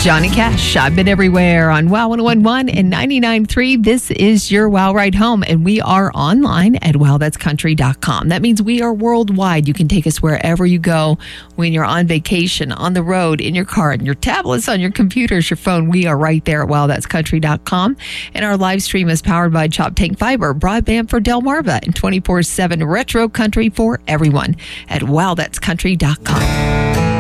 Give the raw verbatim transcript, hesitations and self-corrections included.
Johnny Cash, I've been everywhere on Wow one oh one point one and ninety-nine point three. This is your Wow Ride Home, and we are online at wow that's country dot com. That means we are worldwide. You can take us wherever you go when you're on vacation, on the road, in your car, on your tablets, on your computers, your phone. We are right there at wow that's country dot com. And our live stream is powered by Chop Tank Fiber, broadband for Delmarva, and twenty-four seven retro country for everyone at wow that's country dot com.